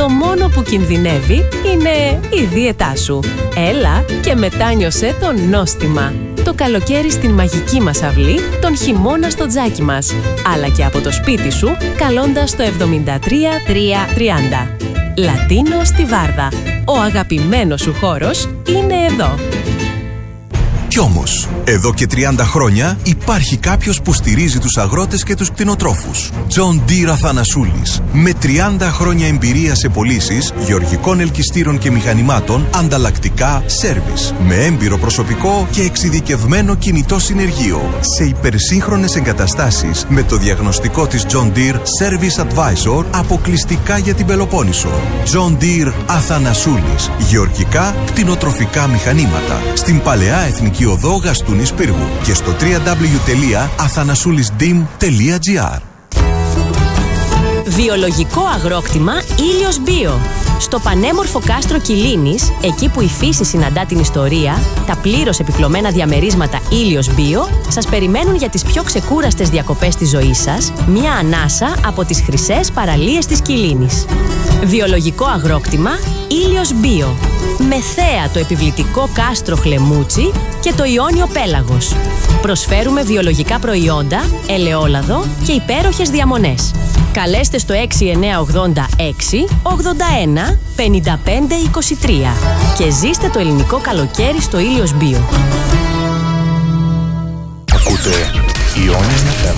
Το μόνο που κινδυνεύει είναι η δίαιτά σου. Έλα και μετάνιωσέ το νόστιμα. Το καλοκαίρι στην μαγική μας αυλή, τον χειμώνα στο τζάκι μας. Αλλά και από το σπίτι σου, καλώντας το 73330. Λατίνο στη Βάρδα. Ο αγαπημένος σου χώρος είναι εδώ. Κι όμως, εδώ και 30 χρόνια υπάρχει κάποιος που στηρίζει τους αγρότες και τους κτηνοτρόφους. John Deere Αθανασούλης. Με 30 χρόνια εμπειρία σε πωλήσεις γεωργικών ελκυστήρων και μηχανημάτων, ανταλλακτικά, σέρβις. Με έμπειρο προσωπικό και εξειδικευμένο κινητό συνεργείο. Σε υπερσύγχρονες εγκαταστάσεις με το διαγνωστικό της John Deere Service Advisor αποκλειστικά για την Πελοπόννησο. John Deere Αθανασούλης. Γεωργικά, κτηνοτροφικά μηχανήματα. Στην Παλαιά Εθνική Οδό Γαστούνης Πύργου και στο www.athanasoulisdim.gr. Βιολογικό αγρόκτημα Ήλιος Μπίο. Στο πανέμορφο κάστρο Κιλίνης, εκεί που η φύση συναντά την ιστορία, τα πλήρως επιπλωμένα διαμερίσματα Ήλιος Μπίο σας περιμένουν για τις πιο ξεκούραστες διακοπές της ζωής σας, μια ανάσα από τις χρυσές παραλίες της Κιλίνης. Βιολογικό αγρόκτημα Ήλιος Μπίο. Με θέα το επιβλητικό κάστρο Χλεμούτσι και το Ιόνιο Πέλαγος. Προσφέρουμε βιολογικά προϊόντα, ελαιόλαδο και υπέροχες διαμονές. Καλέστε στο 6986 81 55 23 και ζήστε το ελληνικό καλοκαίρι στο Ήλιος Μπίο. Ακούτε Ιόνιο FM.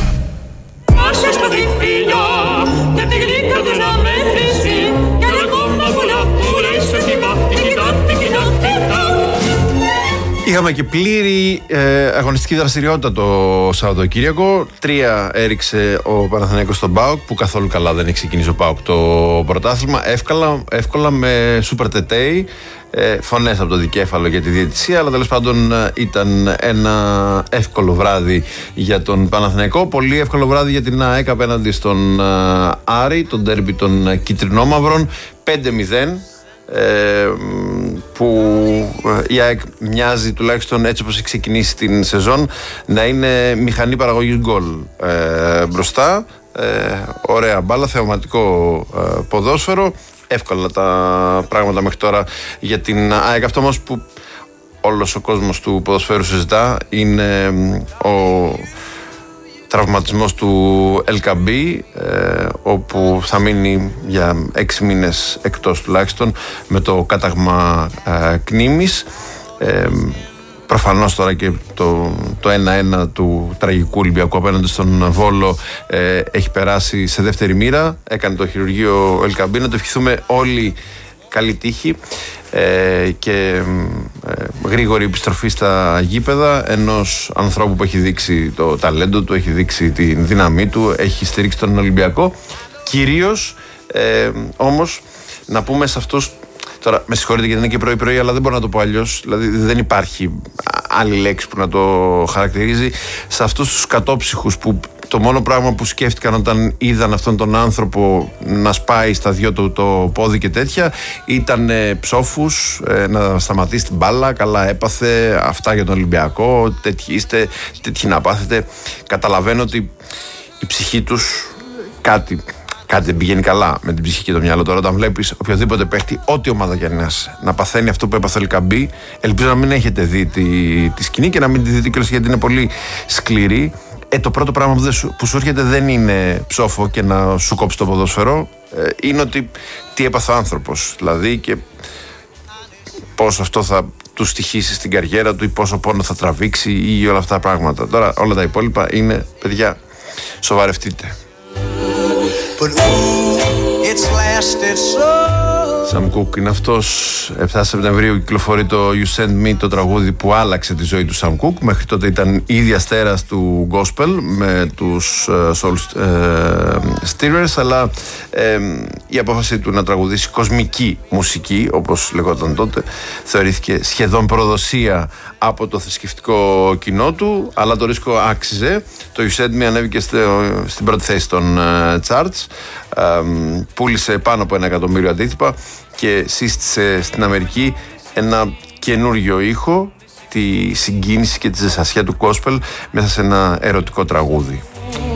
Είχαμε και πλήρη αγωνιστική δραστηριότητα το Σαββατοκύριακο. 3 έριξε ο Παναθηναϊκός στον ΠΑΟΚ, που καθόλου καλά δεν έχει ξεκινήσει ο ΠΑΟΚ το πρωτάθλημα. Εύκολα με σούπερ τετέι, φωνές από το δικέφαλο για τη διαιτησία, αλλά τέλος πάντων ήταν ένα εύκολο βράδυ για τον Παναθηναϊκό. Πολύ εύκολο βράδυ για την ΑΕΚ απέναντι στον Άρη, τον ντέρμπι των κυτρινόμαυρων. 5-0. Που η ΑΕΚ μοιάζει, τουλάχιστον έτσι όπως έχει ξεκινήσει την σεζόν, να είναι μηχανή παραγωγής γκολ μπροστά. Ωραία μπάλα, θεαματικό ποδόσφαιρο. Εύκολα τα πράγματα μέχρι τώρα για την ΑΕΚ. Αυτό όμως που όλος ο κόσμος του ποδοσφαίρου συζητά είναι ο τραυματισμός του Ελκαμπή, όπου θα μείνει για 6 μήνες εκτός τουλάχιστον, με το κάταγμα κνήμης. Προφανώς τώρα και το 1-1 του τραγικού Ολυμπιακού απέναντι στον Βόλο έχει περάσει σε δεύτερη μοίρα. Έκανε το χειρουργείο ο Ελκαμπή. Να το ευχηθούμε όλοι καλή τύχη και γρήγορη επιστροφή στα γήπεδα ενός ανθρώπου που έχει δείξει το ταλέντο του, έχει δείξει τη δύναμή του, έχει στηρίξει τον Ολυμπιακό. Κυρίως όμως να πούμε σε αυτούς, τώρα με συγχωρείτε γιατί είναι και πρωί-πρωί, αλλά δεν μπορώ να το πω αλλιώς, δηλαδή δεν υπάρχει άλλη λέξη που να το χαρακτηρίζει, σε αυτούς τους κατόψυχους που το μόνο πράγμα που σκέφτηκαν όταν είδαν αυτόν τον άνθρωπο να σπάει στα δυο του το πόδι και τέτοια ήταν ψόφους, να σταματήσει την μπάλα, καλά έπαθε, αυτά για τον Ολυμπιακό, τέτοιοι είστε, τέτοιοι να πάθετε. Καταλαβαίνω ότι η ψυχή τους κάτι δεν πηγαίνει καλά με την ψυχή και το μυαλό. Τώρα, όταν βλέπεις οποιοδήποτε παίχτη, ό,τι ομάδα κι αν είναι, να παθαίνει αυτό που έπαθε ο Ελκαμπή, ελπίζω να μην έχετε δει τη σκηνή και να μην τη δείτε κιόλας, γιατί είναι πολύ σκληρή. Το πρώτο πράγμα που σου έρχεται δεν είναι ψόφο και να σου κόψει το ποδόσφαιρο, είναι ότι τι έπαθε ο άνθρωπος, δηλαδή, και πώς αυτό θα του στοιχήσει στην καριέρα του ή πόσο πόνο θα τραβήξει ή όλα αυτά τα πράγματα. Τώρα όλα τα υπόλοιπα είναι, παιδιά, σοβαρευτείτε. Sam Cooke είναι αυτός. 7 Σεπτεμβρίου κυκλοφορεί το You Send Me, το τραγούδι που άλλαξε τη ζωή του Sam Cooke. Μέχρι τότε ήταν ήδη αστέρας του gospel με τους Soul Stirrers, αλλά η απόφαση του να τραγουδήσει κοσμική μουσική, όπως λεγόταν τότε, θεωρήθηκε σχεδόν προδοσία από το θρησκευτικό κοινό του, αλλά το ρίσκο άξιζε. Το You Send Me ανέβηκε στην πρώτη θέση των charts, πούλησε πάνω από 1 εκατομμύριο αντίτυπα και σύστησε στην Αμερική ένα καινούριο ήχο, τη συγκίνηση και τη ζεσασιά του gospel μέσα σε ένα ερωτικό τραγούδι.